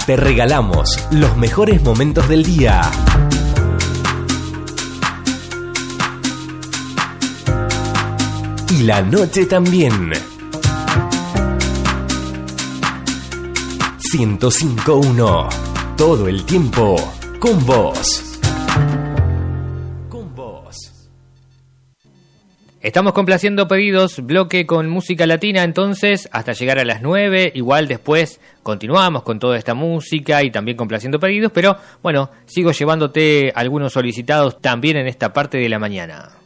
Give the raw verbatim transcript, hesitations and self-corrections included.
Te regalamos los mejores momentos del día. Y la noche también. ciento cinco punto uno. Todo el tiempo con vos. Con vos. Estamos complaciendo pedidos, bloque con música latina, entonces, hasta llegar a las nueve. Igual después continuamos con toda esta música y también complaciendo pedidos, pero bueno, sigo llevándote algunos solicitados también en esta parte de la mañana.